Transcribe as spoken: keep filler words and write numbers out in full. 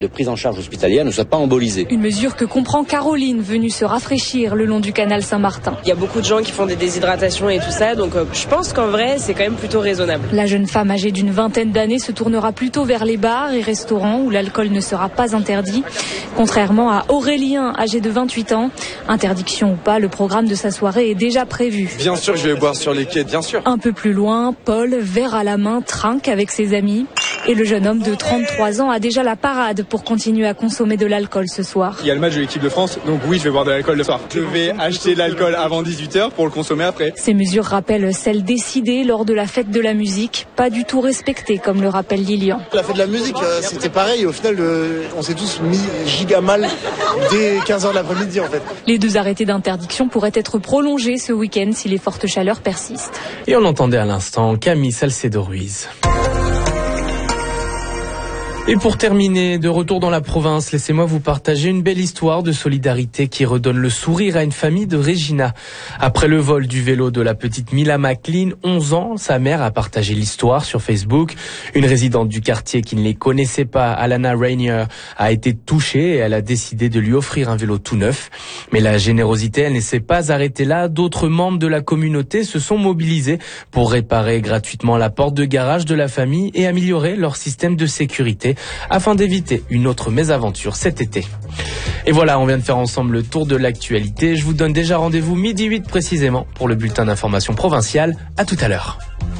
de prise en charge hospitalière ne soit pas embolisée. Une mesure que comprend Caroline, venue se rafraîchir le long du canal Saint-Martin. Il y a beaucoup de gens qui font des déshydratations et tout ça, donc euh, je pense qu'en vrai, c'est quand même plutôt raisonnable. La jeune femme âgée d'une vingtaine d'années se tournera plutôt vers les bars et restaurants où l'alcool ne sera pas interdit. Contrairement à Aurélien, âgé de vingt-huit ans, interdiction ou pas, le programme de sa soirée est déjà prévu. Bien sûr que je vais boire sur les quais, bien sûr. Un peu plus loin, Paul, verre à la main, trinque avec ses amis. Et le jeune homme de trente-trois ans a déjà la parade pour continuer à consommer de l'alcool ce soir. Il y a le match de l'équipe de France, donc oui, je vais boire de l'alcool le soir. Je vais acheter de l'alcool avant dix-huit heures pour le consommer après. Ces mesures rappellent celles décidées lors de la fête de la musique, pas du tout respectées, comme le rappelle Lilian. La fête de la musique, c'était pareil. Au final, on s'est tous mis giga mal dès quinze heures de l'après-midi en fait. Les deux arrêtés d'interdiction pourraient être prolongés ce week-end si les fortes chaleurs persistent. Et on entendait à l'instant Camille Salcedo-Ruiz. Et pour terminer, de retour dans la province, laissez-moi vous partager une belle histoire de solidarité qui redonne le sourire à une famille de Regina. Après le vol du vélo de la petite Mila McLean, onze ans, sa mère a partagé l'histoire sur Facebook. Une résidente du quartier qui ne les connaissait pas, Alana Rainier, a été touchée et elle a décidé de lui offrir un vélo tout neuf. Mais la générosité, elle ne s'est pas arrêtée là. D'autres membres de la communauté se sont mobilisés pour réparer gratuitement la porte de garage de la famille et améliorer leur système de sécurité, afin d'éviter une autre mésaventure cet été. Et voilà, on vient de faire ensemble le tour de l'actualité. Je vous donne déjà rendez-vous midi huit précisément pour le bulletin d'information provinciale. À tout à l'heure.